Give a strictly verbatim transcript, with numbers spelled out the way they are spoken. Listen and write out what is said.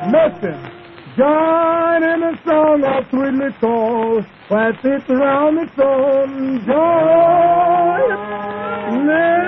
Listen. Join in the song of sweetly soul, where it sits around the throne. Join.